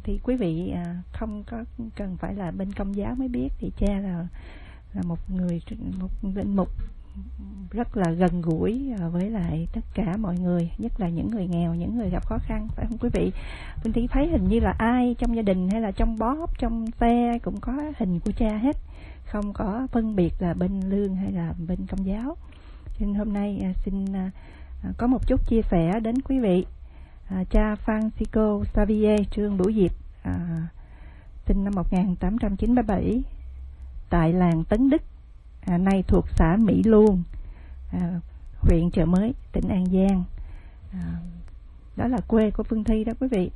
thì quý vị không có cần phải là bên Công giáo mới biết, thì cha là một linh mục rất là gần gũi với lại tất cả mọi người, nhất là những người nghèo, những người gặp khó khăn, phải không quý vị? Phương Thí thấy hình như là ai trong gia đình hay là trong bóp, trong xe cũng có hình của cha hết, không có phân biệt là bên Lương hay là bên Công giáo. Cho nên hôm nay xin có một chút chia sẻ đến quý vị. Cha Francisco Xavier Trương Bửu Diệp, sinh năm 1897 tại làng Tấn Đức, nay thuộc xã Mỹ Luông, huyện Chợ Mới, tỉnh An Giang. Đó là quê của Phương Thi đó quý vị.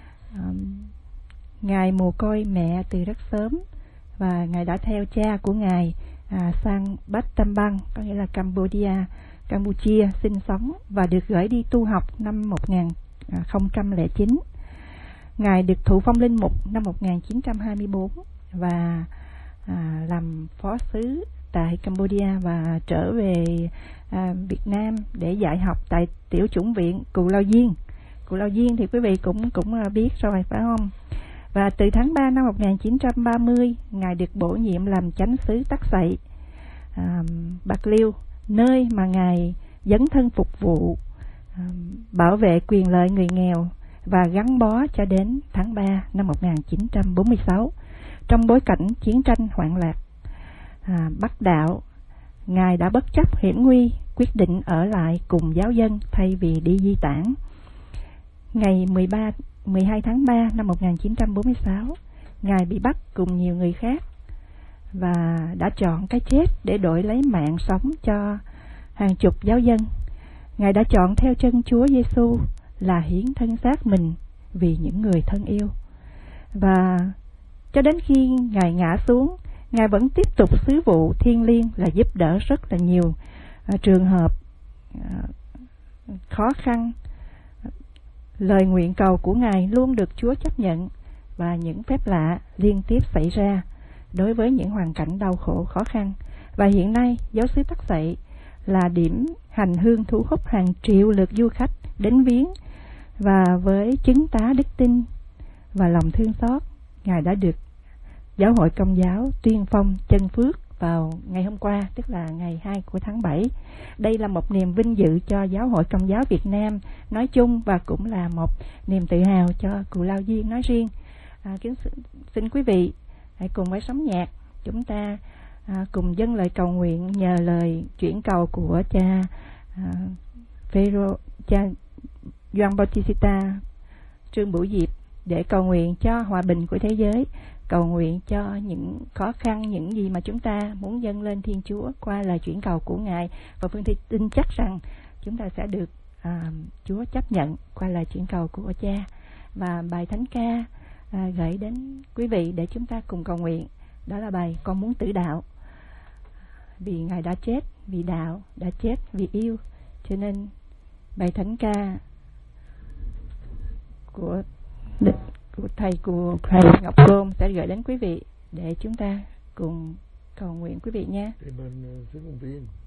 Ngài mồ côi mẹ từ rất sớm, và Ngài đã theo cha của Ngài sang Battambang, có nghĩa là Campuchia sinh sống và được gửi đi tu học năm 1009. Ngài được thụ phong linh mục năm 1924 và làm phó sứ tại Campuchia và trở về Việt Nam để dạy học tại Tiểu chủng viện Cù Lao Diên. Cù Lao Diên thì quý vị cũng biết rồi phải không? Và từ tháng 3 năm 1930, Ngài được bổ nhiệm làm chánh xứ Tắc Sậy, Bạc Liêu, nơi mà Ngài dấn thân phục vụ, bảo vệ quyền lợi người nghèo và gắn bó cho đến tháng 3 năm 1946. Trong bối cảnh chiến tranh hoạn lạc Bắc đạo, Ngài đã bất chấp hiểm nguy, quyết định ở lại cùng giáo dân thay vì đi di tản. Ngày 12 tháng 3 năm 1946, Ngài bị bắt cùng nhiều người khác và đã chọn cái chết để đổi lấy mạng sống cho hàng chục giáo dân. Ngài đã chọn theo chân Chúa Giêsu là hiến thân xác mình vì những người thân yêu. Và cho đến khi Ngài ngã xuống, Ngài vẫn tiếp tục sứ vụ thiêng liêng là giúp đỡ rất là nhiều trường hợp khó khăn. Lời nguyện cầu của Ngài luôn được Chúa chấp nhận, và những phép lạ liên tiếp xảy ra đối với những hoàn cảnh đau khổ khó khăn. Và hiện nay giáo xứ Tắc Sậy là điểm hành hương thu hút hàng triệu lượt du khách đến viếng, và với chứng tá đức tin và lòng thương xót, Ngài đã được Giáo hội Công giáo tuyên phong chân phước vào ngày hôm qua, tức là ngày 2 của tháng 7. Đây là một niềm vinh dự cho Giáo hội Công giáo Việt Nam nói chung, và cũng là một niềm tự hào cho Cù Lao Diên nói riêng. Xin quý vị hãy cùng với sóng nhạc chúng ta cùng dâng lời cầu nguyện, nhờ lời chuyển cầu của cha Gioan Bautista Trương Bửu Diệp để cầu nguyện cho hòa bình của thế giới, cầu nguyện cho những khó khăn, những gì mà chúng ta muốn dâng lên Thiên Chúa qua lời chuyển cầu của Ngài. Và Phương Thi tin chắc rằng chúng ta sẽ được Chúa chấp nhận qua lời chuyển cầu của cha. Và bài thánh ca gửi đến quý vị để chúng ta cùng cầu nguyện, đó là bài Con muốn tử đạo. Vì Ngài đã chết vì đạo, đã chết vì yêu, cho nên bài thánh ca của thầy Ngọc Côn sẽ gửi đến quý vị để chúng ta cùng cầu nguyện quý vị nha. Amen.